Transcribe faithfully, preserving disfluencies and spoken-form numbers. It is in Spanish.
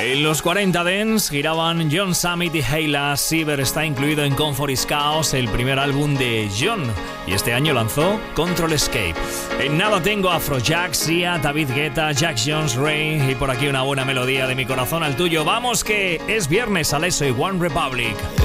En los cuarenta Dance giraban John Summit y Hayla. Siever está incluido en Comfort is Chaos, el primer álbum de John, y este año lanzó Control Escape. En nada tengo Afrojack, Sia, David Guetta, Jack Jones, Ray, y por aquí una buena melodía de mi corazón al tuyo. Vamos que es viernes, Alesso y One Republic.